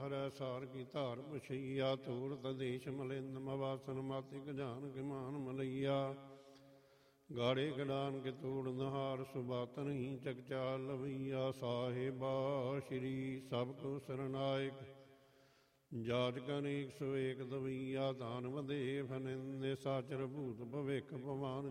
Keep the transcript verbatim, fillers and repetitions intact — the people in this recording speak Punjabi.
ਹਰੈ ਸਾਰ ਕੀ ਧਾਰ ਪਛਈਆ। ਧੂੜ ਤਦੇਸ਼ ਮਲਿੰਦ ਮਵਾਸਨ ਮਾਤਿਕ ਜਾਨ ਕੇ ਮਾਨ ਮਲਈਆ। ਗਾੜੇ ਗਡਾਨ ਕੇ ਧੂੜ ਨਹਾਰ ਸੁਬਾਤਨ ਹੀ ਚਕਚਾਰ ਲਵਈਆ। ਸਾਹਿਬਾ ਸ਼੍ਰੀ ਸਭ ਕੋ ਸਰਨਾਇਕ ਜਾਤ ਕਨ ਏਕ ਸੋ ਏਕ ਦਵਈਆ। ਦਾਨ ਵਦੇ ਫਨਿੰਦੇ ਸਾਚਰ ਭੂਤ ਭਵਿਖ ਭਵਾਨ